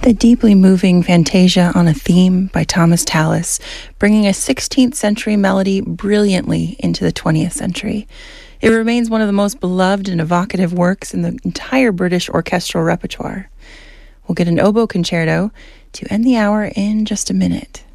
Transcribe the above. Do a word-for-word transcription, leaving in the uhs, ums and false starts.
A deeply moving fantasia on a theme by Thomas Tallis, bringing a sixteenth century melody brilliantly into the twentieth century. It remains one of the most beloved and evocative works in the entire British orchestral repertoire. We'll get an oboe concerto to end the hour in just a minute.